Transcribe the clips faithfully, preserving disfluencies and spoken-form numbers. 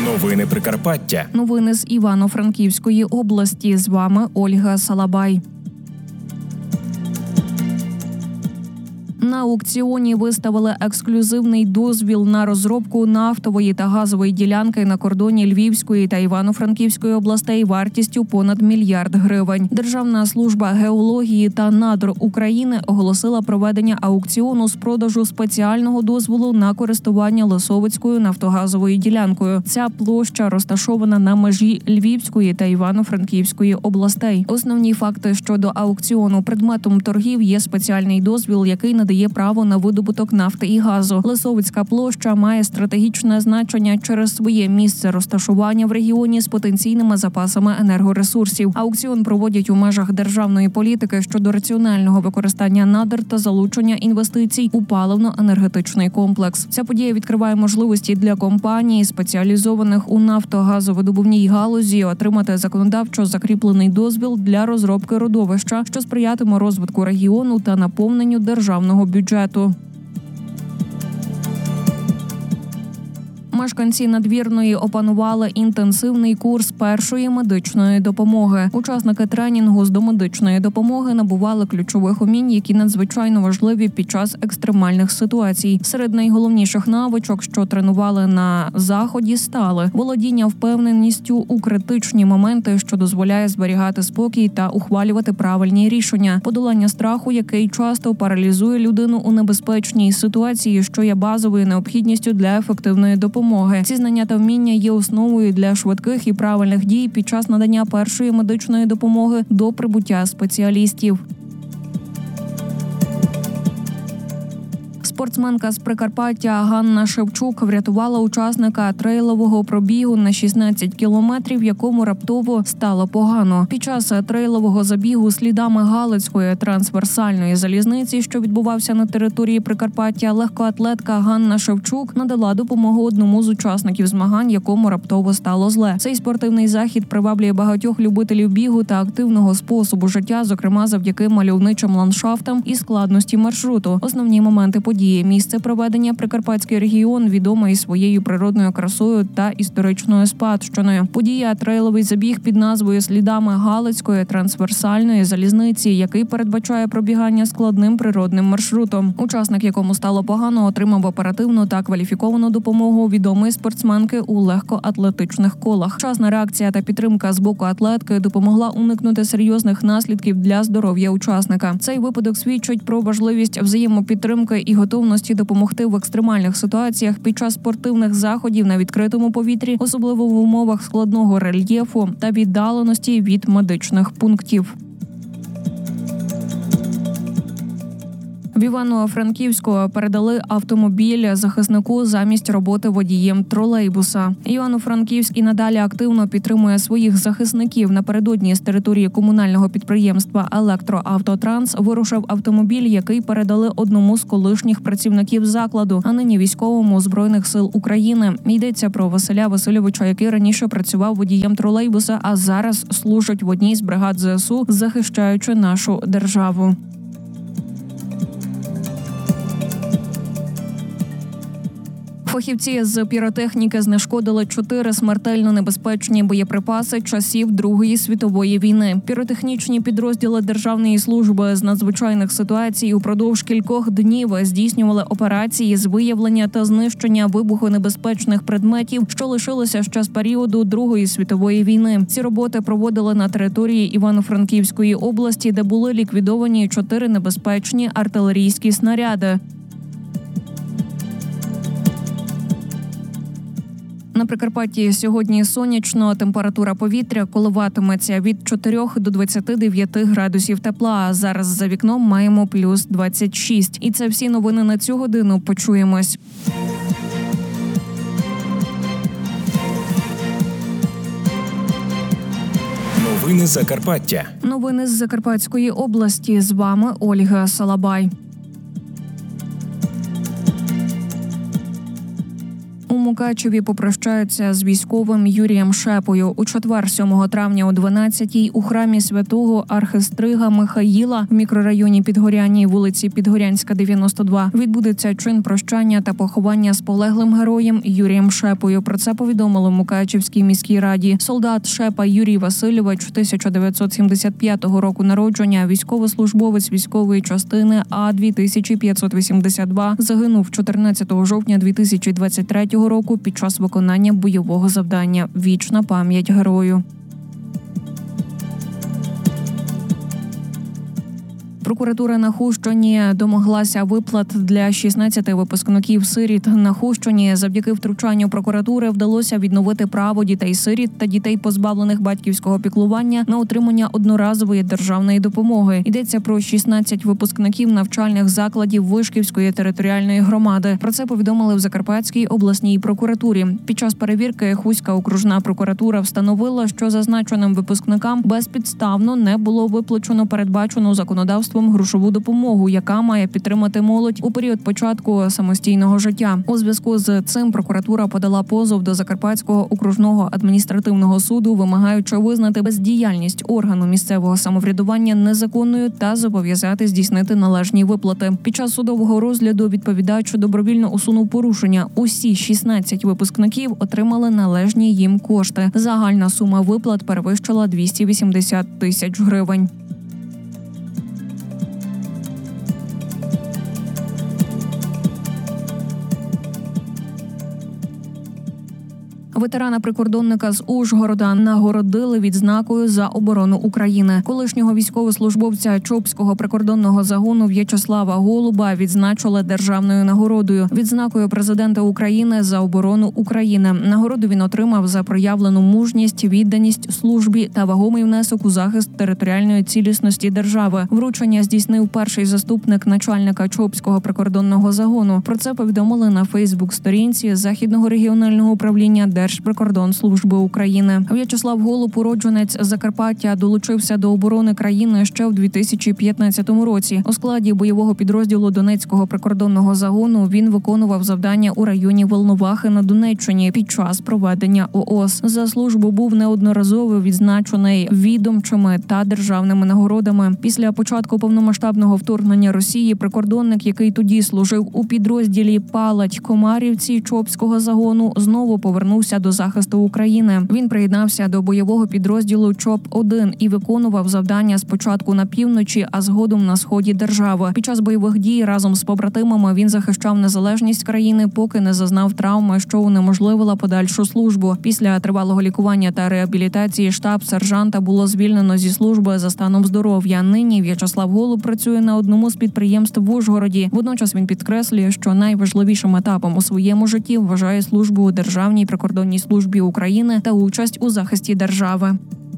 Новини Прикарпаття. Новини з Івано-Франківської області. З вами Ольга Салабай. На аукціоні виставили ексклюзивний дозвіл на розробку нафтової та газової ділянки на кордоні Львівської та Івано-Франківської областей вартістю понад мільярд гривень. Державна служба геології та надр України оголосила проведення аукціону з продажу спеціального дозволу на користування Лисовицькою нафтогазовою ділянкою. Ця площа розташована на межі Львівської та Івано-Франківської областей. Основні факти щодо аукціону: предметом торгів є спеціальний дозвіл, який надає право на видобуток нафти і газу. Лисовицька площа має стратегічне значення через своє місце розташування в регіоні з потенційними запасами енергоресурсів. Аукціон проводять у межах державної політики щодо раціонального використання надр та залучення інвестицій у паливно-енергетичний комплекс. Ця подія відкриває можливості для компаній, спеціалізованих у нафтогазовидобувній галузі, отримати законодавчо закріплений дозвіл для розробки родовища, що сприятиме розвитку регіону та наповненню державного бюджету. Мешканці Надвірної опанували інтенсивний курс першої медичної допомоги. Учасники тренінгу з домедичної допомоги набували ключових умінь, які надзвичайно важливі під час екстремальних ситуацій. Серед найголовніших навичок, що тренували на заході, стали володіння впевненістю у критичні моменти, що дозволяє зберігати спокій та ухвалювати правильні рішення, подолання страху, який часто паралізує людину у небезпечній ситуації, що є базовою необхідністю для ефективної допомоги. Ці знання та вміння є основою для швидких і правильних дій під час надання першої медичної допомоги до прибуття спеціалістів. Спортсменка з Прикарпаття Ганна Шевчук врятувала учасника трейлового пробігу на шістнадцять кілометрів, якому раптово стало погано. Під час трейлового забігу слідами Галицької трансверсальної залізниці, що відбувався на території Прикарпаття, легкоатлетка Ганна Шевчук надала допомогу одному з учасників змагань, якому раптово стало зле. Цей спортивний захід приваблює багатьох любителів бігу та активного способу життя, зокрема завдяки мальовничим ландшафтам і складності маршруту. Основні моменти події. Місце проведення – Прикарпатський регіон, відомий своєю природною красою та історичною спадщиною. Подія – трейловий забіг під назвою «Слідами Галицької трансверсальної залізниці», який передбачає пробігання складним природним маршрутом. Учасник, якому стало погано, отримав оперативну та кваліфіковану допомогу відомої спортсменки у легкоатлетичних колах. Вчасна реакція та підтримка з боку атлетки допомогла уникнути серйозних наслідків для здоров'я учасника. Цей випадок свідчить про важливість взаємопідтримки і готовності допомогти в екстремальних ситуаціях під час спортивних заходів на відкритому повітрі, особливо в умовах складного рельєфу та віддаленості від медичних пунктів. В Івано-Франківську передали автомобіль захиснику замість роботи водієм тролейбуса. Івано-Франківськ і надалі активно підтримує своїх захисників. Напередодні з території комунального підприємства «Електроавтотранс» вирушив автомобіль, який передали одному з колишніх працівників закладу, а нині військовому Збройних сил України. Йдеться про Василя Васильовича, який раніше працював водієм тролейбуса, а зараз служить в одній з бригад ЗСУ, захищаючи нашу державу. Фахівці з піротехніки знешкодили чотири смертельно небезпечні боєприпаси часів Другої світової війни. Піротехнічні підрозділи Державної служби з надзвичайних ситуацій упродовж кількох днів здійснювали операції з виявлення та знищення вибухонебезпечних предметів, що лишилися ще з періоду Другої світової війни. Ці роботи проводили на території Івано-Франківської області, де були ліквідовані чотири небезпечні артилерійські снаряди. На Прикарпатті сьогодні сонячно, температура повітря коливатиметься від чотирьох до двадцяти дев'яти градусів тепла, а зараз за вікном маємо плюс двадцять шість. І це всі новини на цю годину. Почуємось. Новини Закарпаття. Новини з Закарпатської області. З вами Ольга Салабай. У Мукачеві попрощаються з військовим Юрієм Шепою. У четвер, сьомого травня о дванадцятій, у храмі святого архистрига Михаїла в мікрорайоні Підгорянній, вулиці Підгорянська, дев'яносто два, відбудеться чин прощання та поховання з полеглим героєм Юрієм Шепою. Про це повідомили в Мукачевській міській раді. Солдат Шепа Юрій Васильович, тисяча дев'ятсот сімдесят п'ятого року народження, військовослужбовець військової частини А дві тисячі п'ятсот вісімдесят два, загинув чотирнадцятого жовтня дві тисячі двадцять третього року під час виконання бойового завдання. Вічна пам'ять герою. Прокуратура на Хустині домоглася виплат для шістнадцяти випускників-сиріт. На Хустині завдяки втручанню прокуратури вдалося відновити право дітей-сиріт та дітей, позбавлених батьківського піклування, на отримання одноразової державної допомоги. Йдеться про шістнадцять випускників навчальних закладів Вишківської територіальної громади. Про це повідомили в Закарпатській обласній прокуратурі. Під час перевірки Хуська окружна прокуратура встановила, що зазначеним випускникам безпідставно не було виплачено передбачену законодавством грошову допомогу, яка має підтримати молодь у період початку самостійного життя. У зв'язку з цим прокуратура подала позов до Закарпатського окружного адміністративного суду, вимагаючи визнати бездіяльність органу місцевого самоврядування незаконною та зобов'язати здійснити належні виплати. Під час судового розгляду відповідач добровільно усунув порушення. Усі шістнадцять випускників отримали належні їм кошти. Загальна сума виплат перевищила двісті вісімдесят тисяч гривень. Ветерана-прикордонника з Ужгорода нагородили відзнакою за оборону України. Колишнього військовослужбовця Чопського прикордонного загону В'ячеслава Голуба відзначили державною нагородою – відзнакою президента України за оборону України. Нагороду він отримав за проявлену мужність, відданість службі та вагомий внесок у захист територіальної цілісності держави. Вручення здійснив перший заступник начальника Чопського прикордонного загону. Про це повідомили на Фейсбук-сторінці Західного регіонального управління Держприкордонслужби України. В'ячеслав Голуб, уродженець Закарпаття, долучився до оборони країни ще в дві тисячі п'ятнадцятому році. У складі бойового підрозділу Донецького прикордонного загону він виконував завдання у районі Волновахи на Донеччині під час проведення ООС. За службу був неодноразово відзначений відомчими та державними нагородами. Після початку повномасштабного вторгнення Росії прикордонник, який тоді служив у підрозділі Палать-Комарівці Чопського загону, знову повернувся до захисту України. Він приєднався до бойового підрозділу ЧОП один і виконував завдання спочатку на півночі, а згодом на сході держави. Під час бойових дій разом з побратимами він захищав незалежність країни, поки не зазнав травми, що унеможливила подальшу службу. Після тривалого лікування та реабілітації штаб сержанта було звільнено зі служби за станом здоров'я. Нині В'ячеслав Голуб працює на одному з підприємств в Ужгороді. Водночас він підкреслює, що найважливішим етапом у своєму житті вважає службу у Державній прикордонній службі України та участь у захисті держави.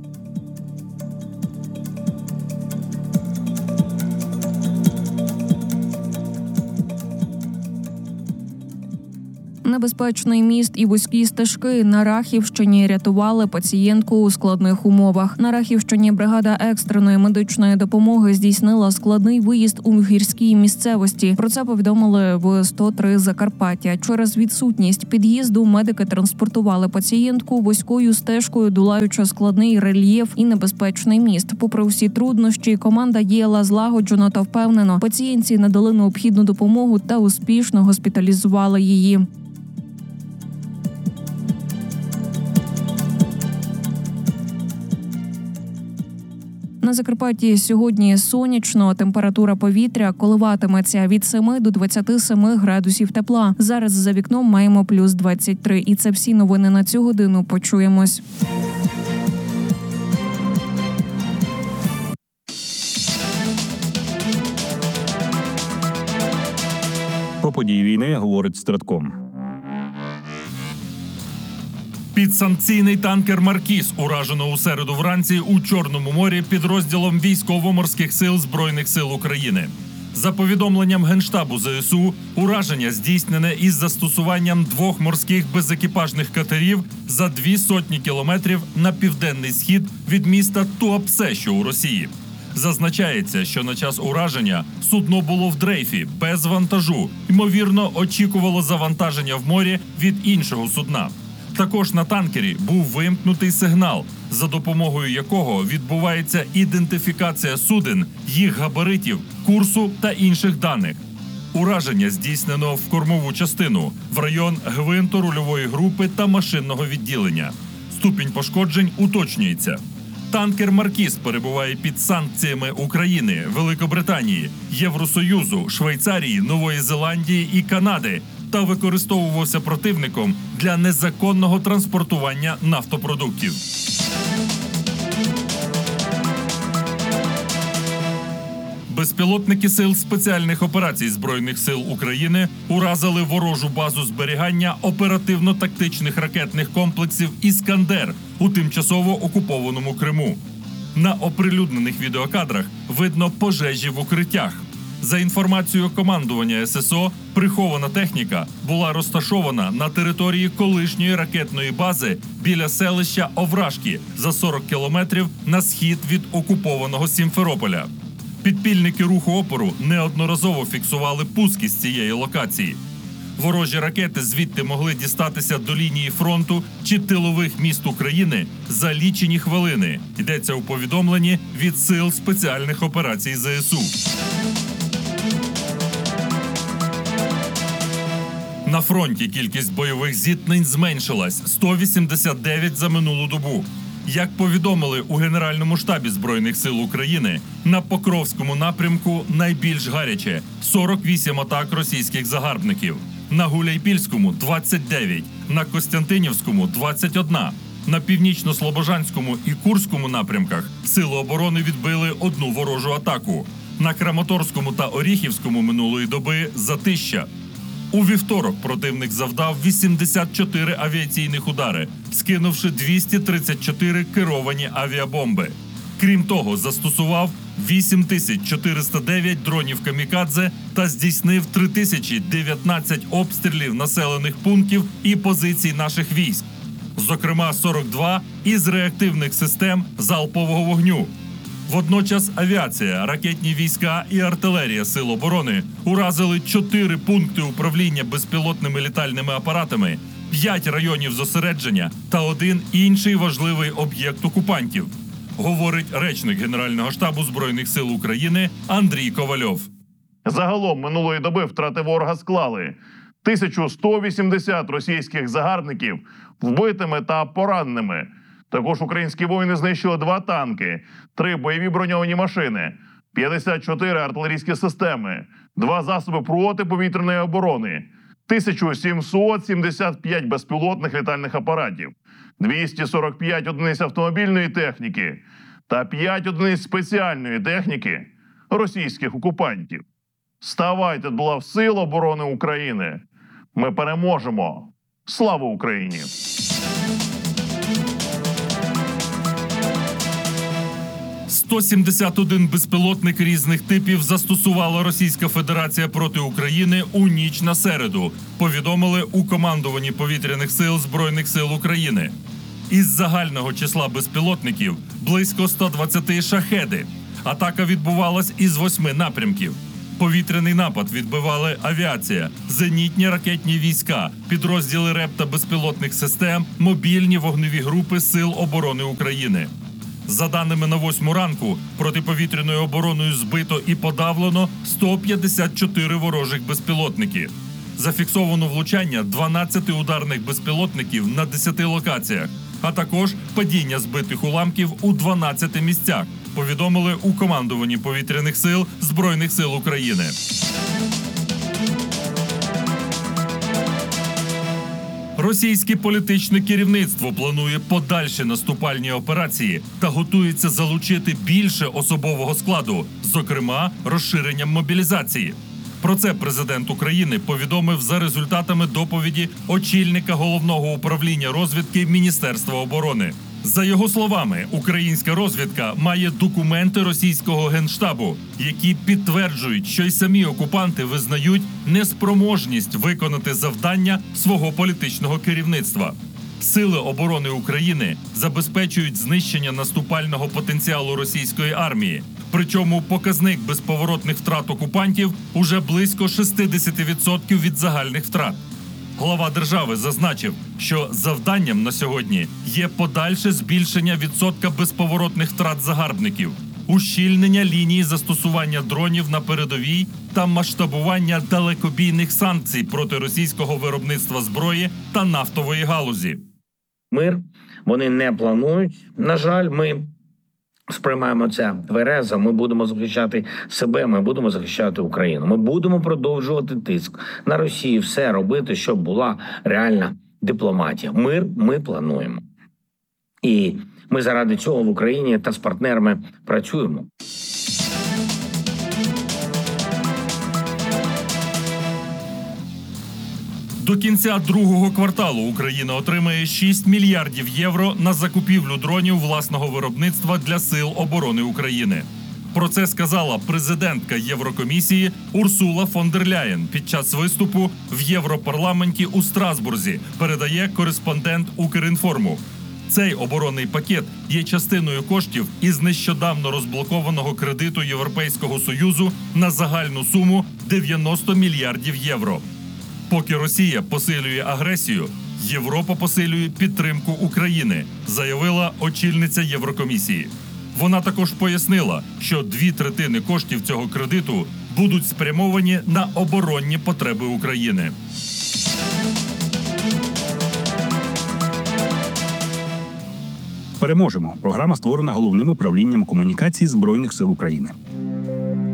Небезпечний міст і вузькі стежки на Рахівщині рятували пацієнтку у складних умовах. На Рахівщині бригада екстреної медичної допомоги здійснила складний виїзд у гірській місцевості. Про це повідомили в сто три Закарпаття. Через відсутність під'їзду медики транспортували пацієнтку вузькою стежкою, долаючи складний рельєф і небезпечний міст. Попри всі труднощі, команда діяла злагоджено та впевнено. Пацієнтці надали необхідну допомогу та успішно госпіталізували її. На Закарпатті сьогодні сонячно, температура повітря коливатиметься від семи до двадцяти семи градусів тепла. Зараз за вікном маємо плюс двадцять три. І це всі новини на цю годину. Почуємось. Про події війни говорить Стратком. Підсанкційний танкер «Маркіз» уражено у середу вранці у Чорному морі підрозділом Військово-морських сил Збройних сил України. За повідомленням Генштабу ЗСУ, ураження здійснене із застосуванням двох морських безекіпажних катерів за дві сотні кілометрів на південний схід від міста Туапсе, що у Росії. Зазначається, що на час ураження судно було в дрейфі, без вантажу. Ймовірно, очікувало завантаження в морі від іншого судна. Також на танкері був вимкнутий сигнал, за допомогою якого відбувається ідентифікація суден, їх габаритів, курсу та інших даних. Ураження здійснено в кормову частину, в район гвинту рульової групи та машинного відділення. Ступінь пошкоджень уточнюється. Танкер «Маркіз» перебуває під санкціями України, Великобританії, Євросоюзу, Швейцарії, Нової Зеландії і Канади та використовувався противником для незаконного транспортування нафтопродуктів. Безпілотники Сил спеціальних операцій Збройних сил України уразили ворожу базу зберігання оперативно-тактичних ракетних комплексів «Іскандер» у тимчасово окупованому Криму. На оприлюднених відеокадрах видно пожежі в укриттях. За інформацією командування ес ес о, прихована техніка була розташована на території колишньої ракетної бази біля селища Овражки за сорок кілометрів на схід від окупованого Сімферополя. Підпільники руху опору неодноразово фіксували пуски з цієї локації. Ворожі ракети звідти могли дістатися до лінії фронту чи тилових міст України за лічені хвилини. Йдеться у повідомленні від Сил спеціальних операцій зе ес у. На фронті кількість бойових зіткнень зменшилась – сто вісімдесят дев'ять за минулу добу. Як повідомили у Генеральному штабі Збройних сил України, на Покровському напрямку найбільш гаряче – сорок вісім атак російських загарбників. На Гуляйпільському – двадцять дев'ять, на Костянтинівському – двадцять один. На Північно-Слобожанському і Курському напрямках Сили оборони відбили одну ворожу атаку. На Краматорському та Оріхівському минулої доби – затища. У вівторок противник завдав вісімдесят чотири авіаційних удари, скинувши двісті тридцять чотири керовані авіабомби. Крім того, застосував вісім тисяч чотириста дев'ять дронів камікадзе та здійснив три тисячі дев'ятнадцять обстрілів населених пунктів і позицій наших військ. Зокрема, сорок два із реактивних систем залпового вогню. Водночас авіація, ракетні війська і артилерія Сил оборони уразили чотири пункти управління безпілотними літальними апаратами, п'ять районів зосередження та один інший важливий об'єкт окупантів, говорить речник Генерального штабу Збройних сил України Андрій Ковальов. Загалом минулої доби втрати ворога склали тисячу сто вісімдесят російських загарбників вбитими та пораненими. Також українські воїни знищили два танки, три бойові броньовані машини, п'ятдесят чотири артилерійські системи, два засоби протиповітряної оборони, тисяча сімсот сімдесят п'ять безпілотних літальних апаратів, двісті сорок п'ять одиниць автомобільної техніки та п'ять одиниць спеціальної техніки російських окупантів. Ставайте до лав Сил оборони України. Ми переможемо. Слава Україні! сто сімдесят один безпілотник різних типів застосувала Російська Федерація проти України у ніч на середу, повідомили у командуванні повітряних сил Збройних сил України. Із загального числа безпілотників близько ста двадцяти шахеди. Атака відбувалась із восьми напрямків. Повітряний напад відбивали авіація, зенітні ракетні війська, підрозділи РЕП та безпілотних систем, мобільні вогневі групи Сил оборони України. За даними на восьму ранку, протиповітряною обороною збито і подавлено сто п'ятдесят чотири ворожих безпілотники. Зафіксовано влучання дванадцяти ударних безпілотників на десяти локаціях, а також падіння збитих уламків у дванадцяти місцях, повідомили у командуванні повітряних сил Збройних сил України. Російське політичне керівництво планує подальші наступальні операції та готується залучити більше особового складу, зокрема розширенням мобілізації. Про це президент України повідомив за результатами доповіді очільника Головного управління розвідки Міністерства оборони. За його словами, українська розвідка має документи російського генштабу, які підтверджують, що й самі окупанти визнають неспроможність виконати завдання свого політичного керівництва. Сили оборони України забезпечують знищення наступального потенціалу російської армії. Причому показник безповоротних втрат окупантів уже близько шістдесят відсотків від загальних втрат. Глава держави зазначив, що завданням на сьогодні є подальше збільшення відсотка безповоротних втрат загарбників, ущільнення лінії застосування дронів на передовій та масштабування далекобійних санкцій проти російського виробництва зброї та нафтової галузі. Мир вони не планують. На жаль, ми сприймаємо це тверезо. Ми будемо захищати себе, ми будемо захищати Україну. Ми будемо продовжувати тиск на Росію, все робити, щоб була реальна дипломатія. Мир ми плануємо. І ми заради цього в Україні та з партнерами працюємо. До кінця другого кварталу Україна отримає шість мільярдів євро на закупівлю дронів власного виробництва для Сил оборони України. Про це сказала президентка Єврокомісії Урсула фон дер Ляєн під час виступу в Європарламенті у Страсбурзі, передає кореспондент Укрінформу. Цей оборонний пакет є частиною коштів із нещодавно розблокованого кредиту Європейського Союзу на загальну суму дев'яносто мільярдів євро. Поки Росія посилює агресію, Європа посилює підтримку України, заявила очільниця Єврокомісії. Вона також пояснила, що дві третини коштів цього кредиту будуть спрямовані на оборонні потреби України. Переможемо. Програма створена Головним управлінням комунікації Збройних сил України.